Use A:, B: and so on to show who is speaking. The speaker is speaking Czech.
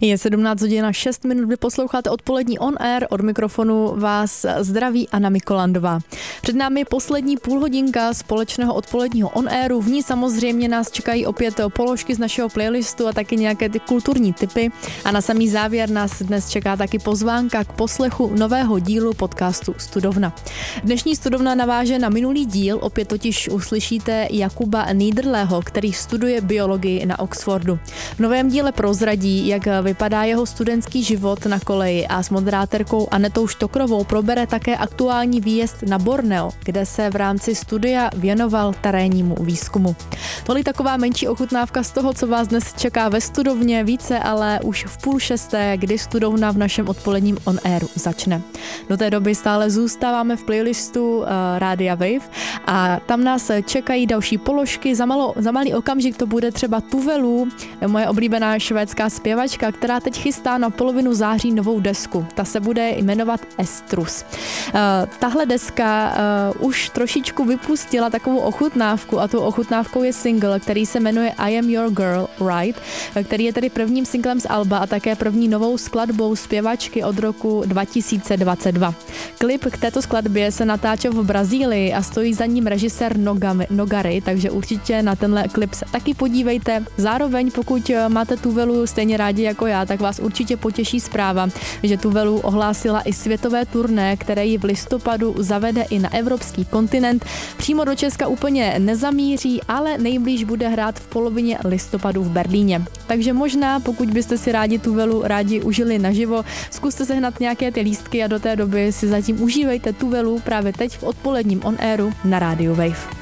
A: Je 17 hodin a 6 minut, vy posloucháte odpolední On Air, od mikrofonu vás zdraví Anna Mikolandová. Před námi je poslední půlhodinka společného odpoledního On Airu, v ní samozřejmě nás čekají opět položky z našeho playlistu a taky nějaké ty kulturní tipy a na samý závěr nás dnes čeká taky pozvánka k poslechu nového dílu podcastu Studovna. Dnešní Studovna naváže na minulý díl, opět totiž uslyšíte Jakuba Niederleho, který studuje biologii na Oxfordu. V novém díle prozradí, jak vypadá jeho studentský život na koleji a s moderátorkou Anetou Štokrovou probere také aktuální výjezd na Borneo, kde se v rámci studia věnoval terénnímu výzkumu. Tolik taková menší ochutnávka z toho, co vás dnes čeká ve Studovně, více ale už v 5:30, kdy Studovna v našem odpoledním On Airu začne. Do té doby stále zůstáváme v playlistu Rádia Wave a tam nás čekají další položky. Za malý okamžik to bude třeba Tuvelu, moje oblíbená švédská zpěvačka, která teď chystá na polovinu září novou desku. Ta se bude jmenovat Estrus. Tahle deska už trošičku vypustila takovou ochutnávku a tou ochutnávkou je single, který se jmenuje I Am Your Girl, Right, který je tedy prvním singlem z alba a také první novou skladbou zpěvačky od roku 2022. Klip k této skladbě se natáčel v Brazílii a stojí za ním režisér Nogary, takže určitě na tenhle klip se taky podívejte. Zároveň, pokud máte Tuvelu stejně rádi jako já, tak vás určitě potěší zpráva, že Tuvelu ohlásila i světové turné, které ji v listopadu zavede i na evropský kontinent. Přímo do Česka úplně nezamíří, ale nejblíž bude hrát v polovině listopadu v Berlíně. Takže možná, pokud byste si Tuvelu rádi užili naživo, zkuste sehnat nějaké ty lístky a do té doby si zatím užívejte Tuvelu právě teď v odpoledním On Airu na rádiu Wave.